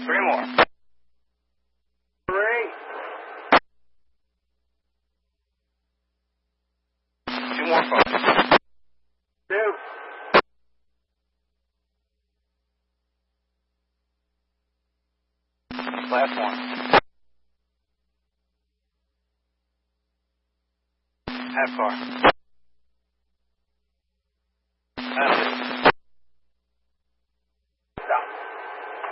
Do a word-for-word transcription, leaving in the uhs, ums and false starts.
Three more. Three. Two more folks. Two. Last one. Half car.